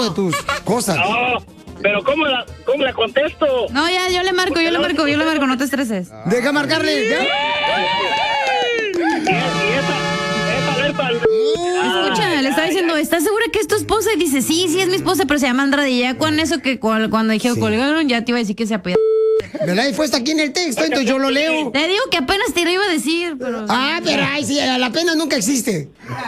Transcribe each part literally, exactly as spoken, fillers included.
de tus cosas. No, pero ¿cómo la, cómo la contesto? No, ya, yo le marco, yo le marco, yo le marco, no te estreses. Deja marcarle. ¿Ya? Escucha, le estaba diciendo, ¿estás segura que es tu esposa? Y dice, sí, sí es mi esposa, pero se llama Andrade. Y ya con eso que cuando, cuando dijeron Sí. colgaron, ya te iba a decir que se apellida. ¿Verdad? Y fue hasta aquí en el texto, entonces yo lo leo. Te digo que apenas te lo iba a decir, pero... Ah, pero ay, sí, la pena nunca existe.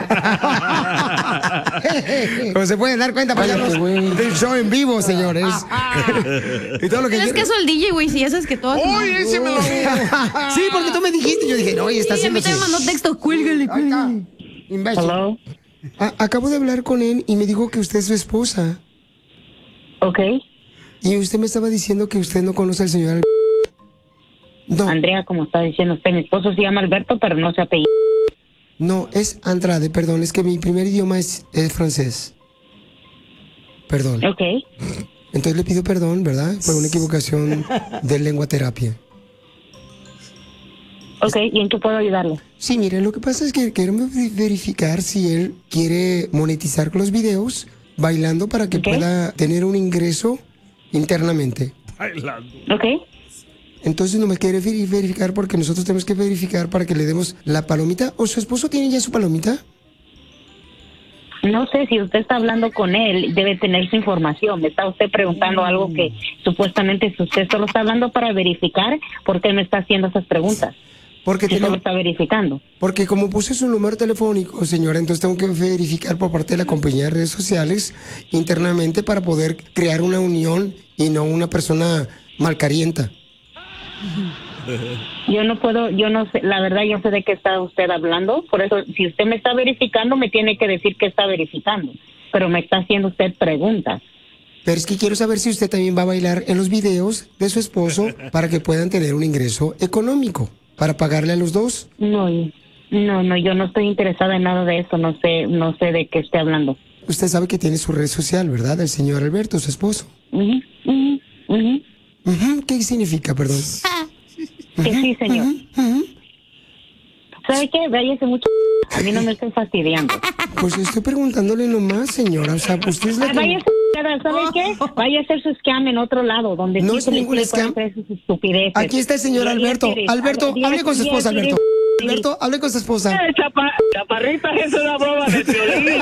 Como se pueden dar cuenta, paisanos, del show en vivo, señores. Y todo lo que ¿Tienes yo... caso al D J, güey? Si eso es que todo... ¡Uy, ese me lo... Sí, porque tú me dijiste, yo dije, no, oye, está Sí, a mí haciendo... te mandó texto, cuélgale, cuélgale. Imbécil. Hello. A- acabo de hablar con él y me dijo que usted es su esposa. Ok. Y usted me estaba diciendo que usted no conoce al señor... No, Andrea, como está diciendo usted, mi esposo se llama Alberto, pero no se apellida. no, es Andrade, perdón, es que mi primer idioma es, es francés. Perdón. Ok. Entonces le pido perdón, ¿verdad? Por una equivocación de lengua terapia. Ok, ¿y en qué puedo ayudarle? Sí, mire, lo que pasa es que queremos ver- verificar si él quiere monetizar con los videos bailando para que Ok. pueda tener un ingreso internamente. Bailando. Ok. Entonces no me quiere veri- verificar porque nosotros tenemos que verificar para que le demos la palomita. ¿O su esposo tiene ya su palomita? No sé si usted está hablando con él, debe tener su información. Me está usted preguntando Mm. algo que supuestamente usted solo está hablando para verificar por qué me está haciendo esas preguntas. Porque, Si solo tenemos- está verificando. porque como puse su número telefónico, señora, entonces tengo que verificar por parte de la compañía de redes sociales internamente para poder crear una unión y no una persona malcarienta. Yo no puedo, yo no sé, la verdad yo sé de qué está usted hablando, por eso si usted me está verificando me tiene que decir que está verificando, pero me está haciendo usted preguntas. Pero es que quiero saber si usted también va a bailar en los videos de su esposo para que puedan tener un ingreso económico, para pagarle a los dos. No, no, no, yo no estoy interesada en nada de eso, no sé, no sé de qué esté hablando. Usted sabe que tiene su red social, ¿verdad? El señor Alberto, su esposo. Ujú, ujú, ujú. Ujú, ¿qué significa, perdón? Que sí, señor. Ujú. ¿Sabe qué? Váyase mucho. A mí no me estoy fastidiando. Pues estoy preguntándole nomás, señora. O sea, usted es la Ah, que... váyase, ¿sabe qué? Vaya a hacer su scam en otro lado, donde No sí es se le- ningún le pueden scam. hacer sus estupideces. Aquí está el señor Alberto. Alberto, hable con su esposa, Alberto. Alberto, hable con su esposa. Eh, chapa- chaparrita, es una broma de violín.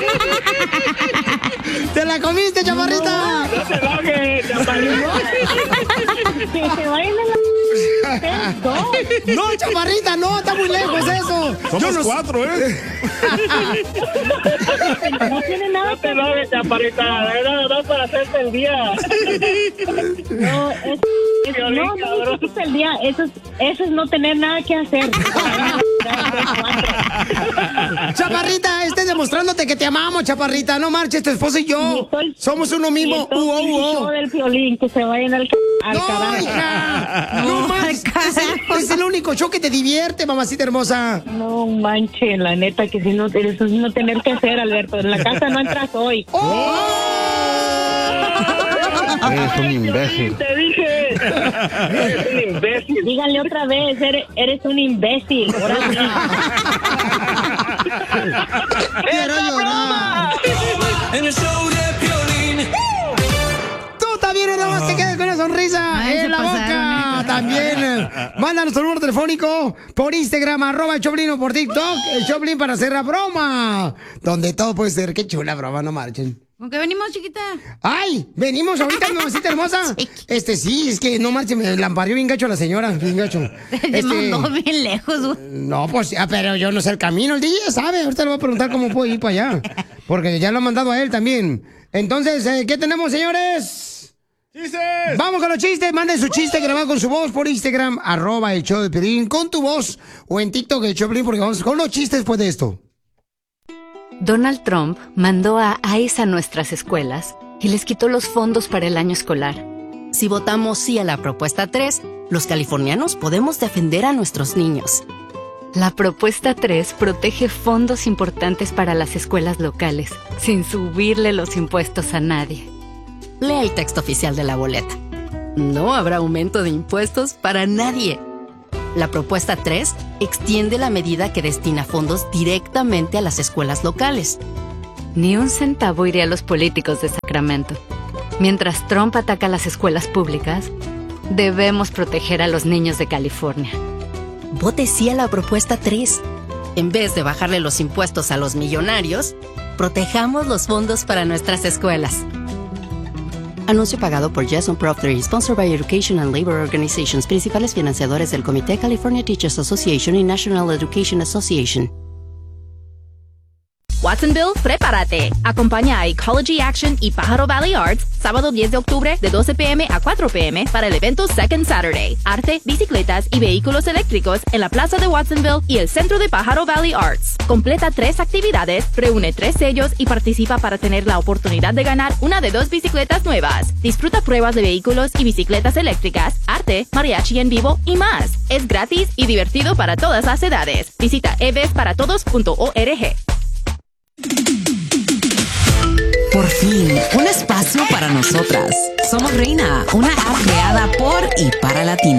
¡Te la comiste, chaparrita! No te enojes, chaparrita. Que se vayan a la... No, chaparrita, no, está muy lejos eso. Somos Yo no- cuatro, ¿eh? No tiene nada. No te enojes, chaparrita. Era no para hacerte el día. No, es... es- no, no, eso es el día. Eso es, eso es no tener nada que hacer. Chaparrita, esté demostrándote que te amamos, chaparrita. No marches, tu esposo y yo. Soy- Somos uno mismo. Y Uo, el uo. show del violín, que se vayan al, al No, carajo. hija. No, marches. Es el, es el único show que te divierte, mamacita hermosa. No manche, la neta, que si no, eso es no tener que hacer, Alberto. En la casa no entras hoy. Eres un imbécil. Te dije. Eres un imbécil. Díganle otra vez, eres, eres un imbécil. Ahora sí. Quiero llorar. En el show de Piolín. Tú también, nada más te quedas con una sonrisa Ay, se en la pasaron, boca. ¿eh? También. Mándanos tu número telefónico por Instagram, arroba el Choplin, o por TikTok, el Choplin, para hacer la broma. Donde todo puede ser. Qué chula broma, no marchen. ¿Con qué venimos, chiquita? ¡Ay! Venimos ahorita, mamacita hermosa. Este sí, es que no marchen, me lamparió bien gacho a la señora, bien gacho. Te Este, mandó bien lejos, güey. no, pues ya, pero yo no sé el camino. El D J ya sabe. Ahorita le voy a preguntar cómo puedo ir para allá. Porque ya lo han mandado a él también. Entonces, eh, ¿qué tenemos, señores? ¡Chistes! Vamos con los chistes. Manden su chiste grabado con su voz por Instagram, arroba el show de Piolín, con tu voz. O en TikTok, el show de Piolín, porque vamos con los chistes después de esto. Donald Trump mandó a ICE a nuestras escuelas y les quitó los fondos para el año escolar. Si votamos sí a la propuesta tres, los californianos podemos defender a nuestros niños. La propuesta tres protege fondos importantes para las escuelas locales, sin subirle los impuestos a nadie. Lea el texto oficial de la boleta. No habrá aumento de impuestos para nadie. La propuesta tres extiende la medida que destina fondos directamente a las escuelas locales. Ni un centavo iría a los políticos de Sacramento. Mientras Trump ataca las escuelas públicas, debemos proteger a los niños de California. Vote sí a la propuesta tres. En vez de bajarle los impuestos a los millonarios, protejamos los fondos para nuestras escuelas. Anuncio pagado por Jason Proctor, sponsored by Education and Labor Organizations, principales financiadores del Comité California Teachers Association y National Education Association. Watsonville, prepárate. Acompaña a Ecology Action y Pájaro Valley Arts sábado diez de octubre de doce p m a cuatro p m para el evento Second Saturday. Arte, bicicletas y vehículos eléctricos en la plaza de Watsonville y el centro de Pájaro Valley Arts. Completa tres actividades, reúne tres sellos y participa para tener la oportunidad de ganar una de dos bicicletas nuevas. Disfruta pruebas de vehículos y bicicletas eléctricas, arte, mariachi en vivo y más. Es gratis y divertido para todas las edades. Visita e v e s para todos punto org. Por fin, un espacio para nosotras. Somos Reina, una app creada por y para latinas.